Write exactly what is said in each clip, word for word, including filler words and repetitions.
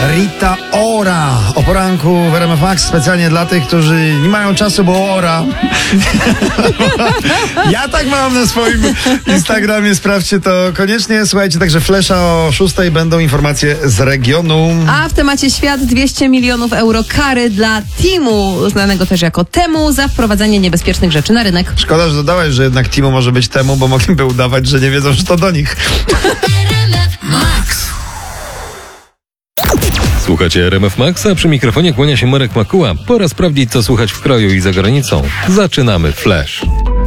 Rita Ora o poranku w R M F Max specjalnie dla tych, którzy nie mają czasu, bo ora. Ja tak mam na swoim Instagramie, sprawdźcie to koniecznie. Słuchajcie, także Flesza o szóstej będą informacje z regionu. A w temacie świat dwieście milionów euro kary dla Timu, znanego też jako Temu, za wprowadzanie niebezpiecznych rzeczy na rynek. Szkoda, że dodałeś, że jednak Timu może być Temu, bo mogliby udawać, że nie wiedzą, że to do nich. Słuchacie R M F Max, a przy mikrofonie kłania się Marek Makuła. Pora sprawdzić, co słychać w kraju i za granicą. Zaczynamy Flash.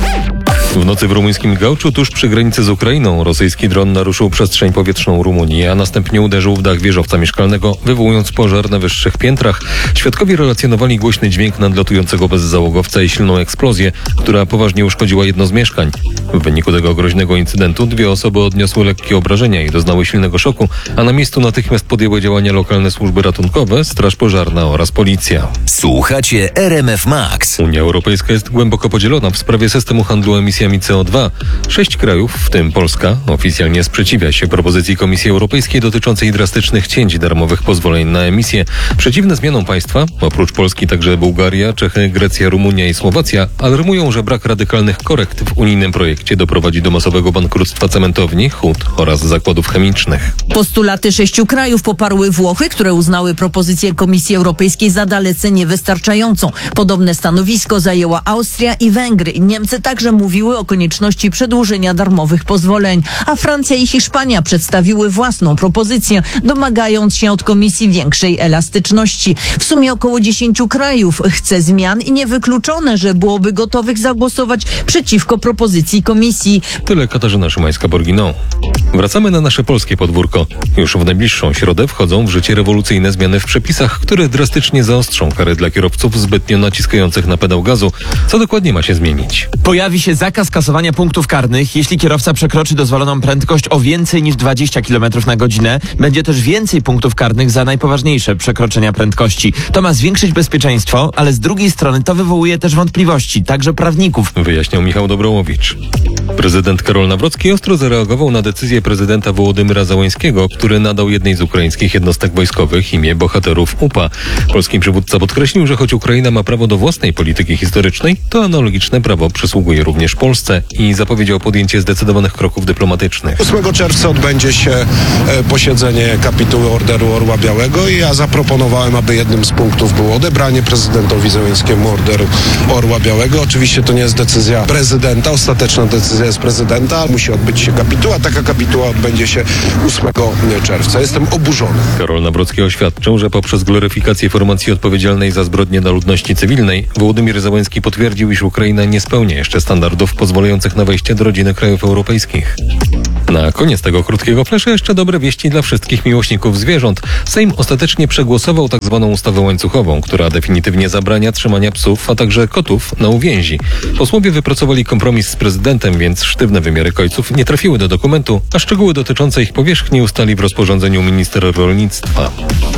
W nocy w rumuńskim Gałczu, tuż przy granicy z Ukrainą, rosyjski dron naruszył przestrzeń powietrzną Rumunii, a następnie uderzył w dach wieżowca mieszkalnego, wywołując pożar na wyższych piętrach. Świadkowie relacjonowali głośny dźwięk nadlatującego bezzałogowca i silną eksplozję, która poważnie uszkodziła jedno z mieszkań. W wyniku tego groźnego incydentu dwie osoby odniosły lekkie obrażenia i doznały silnego szoku, a na miejscu natychmiast podjęły działania lokalne służby ratunkowe, straż pożarna oraz policja. Słuchacie R M F Max. Unia Europejska jest głęboko podzielona w sprawie systemu handlu emisjami C O dwa. Sześć krajów, w tym Polska, oficjalnie sprzeciwia się propozycji Komisji Europejskiej dotyczącej drastycznych cięć darmowych pozwoleń na emisję. Przeciwne zmianom państwa, oprócz Polski także Bułgaria, Czechy, Grecja, Rumunia i Słowacja, alarmują, że brak radykalnych korekt w unijnym projekcie doprowadzi do masowego bankructwa cementowni, hut oraz zakładów chemicznych. Postulaty sześciu krajów poparły Włochy, które uznały propozycję Komisji Europejskiej za dalece niewystarczającą. Podobne stanowisko zajęła Austria i Węgry. Niemcy także mówiły o konieczności przedłużenia darmowych pozwoleń, a Francja i Hiszpania przedstawiły własną propozycję, domagając się od Komisji większej elastyczności. W sumie około dziesięciu krajów chce zmian i niewykluczone, że byłoby gotowych zagłosować przeciwko propozycji Komisji. Tyle Katarzyna Szymańska-Borginą. Wracamy na nasze polskie podwórko. Już w najbliższą środę wchodzą w życie rewolucyjne zmiany w przepisach, które drastycznie zaostrzą kary dla kierowców zbytnio naciskających na pedał gazu. Co dokładnie ma się zmienić? Pojawi się zakaz kasowania punktów karnych, jeśli kierowca przekroczy dozwoloną prędkość o więcej niż dwadzieścia kilometrów na godzinę. Będzie też więcej punktów karnych za najpoważniejsze przekroczenia prędkości. To ma zwiększyć bezpieczeństwo, ale z drugiej strony to wywołuje też wątpliwości, także prawników. Wyjaśniał Michał Dobrołowicz. Prezydent Karol Nawrocki ostro zareagował na decyzję prezydenta Wołodymyra Zełańskiego, który nadał jednej z ukraińskich jednostek wojskowych imię bohaterów U P A. Polski przywódca podkreślił, że choć Ukraina ma prawo do własnej polityki historycznej, to analogiczne prawo przysługuje również Polsce i zapowiedział podjęcie zdecydowanych kroków dyplomatycznych. ósmego czerwca odbędzie się posiedzenie kapituły Orderu Orła Białego i ja zaproponowałem, aby jednym z punktów było odebranie prezydentowi Zełańskiemu Orderu Orła Białego. Oczywiście to nie jest decyzja prezydenta, ostateczna decyzja jest prezydenta. Musi odbyć się kapituła. Taka kapituła odbędzie się ósmego czerwca. Jestem oburzony. Karol Nawrocki oświadczył, że poprzez gloryfikację formacji odpowiedzialnej za zbrodnie na ludności cywilnej Wołodymyr Zełański potwierdził, iż Ukraina nie spełnia jeszcze standardów pozwalających na wejście do rodziny krajów europejskich. Na koniec tego krótkiego flesza jeszcze dobre wieści dla wszystkich miłośników zwierząt. Sejm ostatecznie przegłosował tzw. ustawę łańcuchową, która definitywnie zabrania trzymania psów, a także kotów na uwięzi. Posłowie wypracowali kompromis z prezydentem, więc sztywne wymiary kojców nie trafiły do dokumentu, a szczegóły dotyczące ich powierzchni ustali w rozporządzeniu minister rolnictwa.